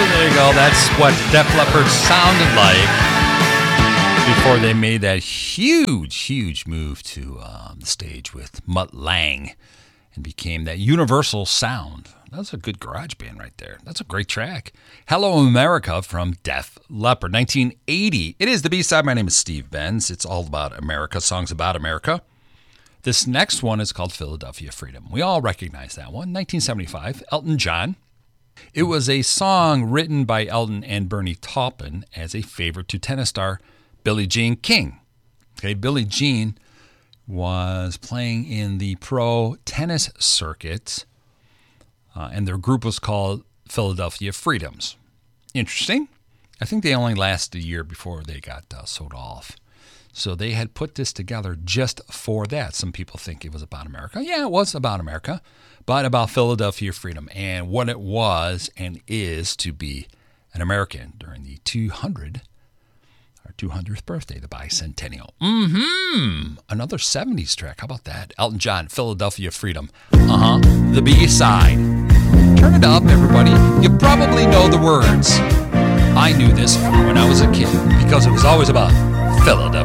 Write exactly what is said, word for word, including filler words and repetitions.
So there you go. That's what Def Leppard sounded like before they made that huge, huge move to um, the stage with Mutt Lange and became that universal sound. That's a good garage band right there. That's a great track. Hello America from Def Leppard, nineteen eighty. It is the B-side. My name is Steve Benz. It's all about America, songs about America. This next one is called Philadelphia Freedom. We all recognize that one. nineteen seventy-five, Elton John. It was a song written by Elton and Bernie Taupin as a favor to tennis star Billie Jean King. Okay, Billie Jean was playing in the pro tennis circuit, uh, and their group was called Philadelphia Freedoms. Interesting. I think they only lasted a year before they got uh, sold off. So they had put this together just for that. Some people think it was about America. Yeah, it was about America, but about Philadelphia freedom and what it was and is to be an American during the two hundredth or two hundredth birthday, the bicentennial. Mm-hmm. Another seventies track. How about that? Elton John, Philadelphia Freedom. Uh-huh. The B-side. Turn it up, everybody. You probably know the words. I knew this when I was a kid because it was always about Philadelphia.